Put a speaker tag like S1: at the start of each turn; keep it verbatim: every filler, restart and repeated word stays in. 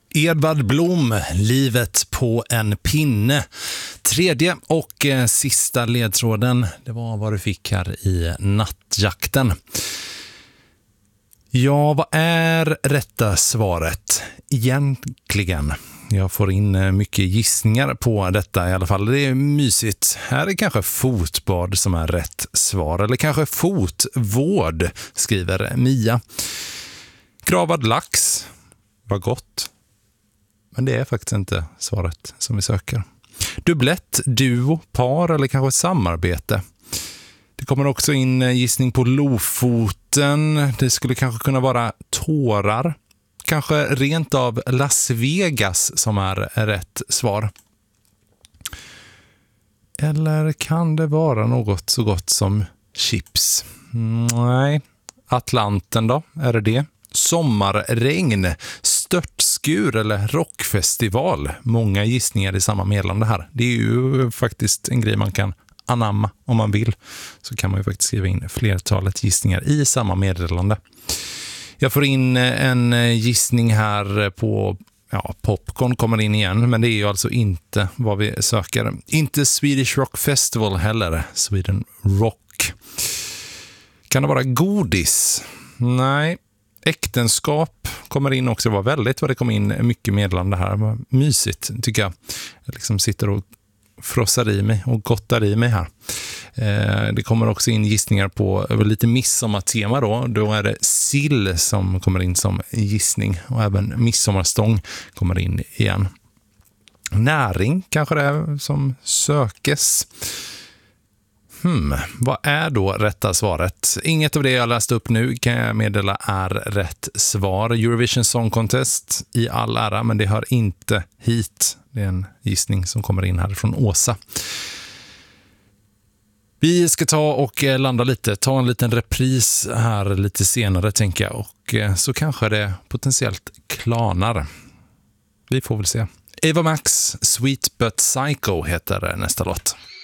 S1: Edvard Blom, Livet på en pinne. Tredje och eh, sista ledtråden, det var vad du fick här i nattjakten. Ja, vad är rätta svaret egentligen? Jag får in mycket gissningar på detta i alla fall. Det är mysigt. Här är kanske fotbad som är rätt svar. Eller kanske fotvård, skriver Mia. Gravad lax. Vad gott. Men det är faktiskt inte svaret som vi söker. Dubblett, duo, par eller kanske samarbete. Det kommer också in gissning på Lofoten. Det skulle kanske kunna vara tårar. Kanske rent av Las Vegas som är rätt svar. Eller kan det vara något så gott som chips? Nej. Atlanten då? Är det det? Sommarregn, störtskur eller rockfestival. Många gissningar i samma meddelande här. Det är ju faktiskt en grej man kan anamma om man vill. Så kan man ju faktiskt skriva in flertalet gissningar i samma meddelande. Jag får in en gissning här på, ja, popcorn kommer in igen, men det är ju alltså inte vad vi söker. Inte Swedish Rock Festival heller, Sweden Rock. Kan det vara godis? Nej. Äktenskap kommer in också, det var väldigt vad det kom in mycket meddelande här. Det var mysigt tycker jag. Jag liksom sitter och frossar i mig och gottar i mig här. Eh, det kommer också in gissningar på över lite midsommartema då. Då är det sill som kommer in som gissning och även midsommarstång kommer in igen. Näring kanske det är som sökes. Hmm, vad är då rätta svaret? Inget av det jag läst upp nu kan jag meddela är rätt svar. Eurovision Song Contest i all ära, men det hör inte hit. Det är en gissning som kommer in här från Åsa. Vi ska ta och landa lite, ta en liten repris här lite senare tänker jag. Och så kanske det potentiellt klanar. Vi får väl se. Eva Max, Sweet But Psycho heter nästa låt.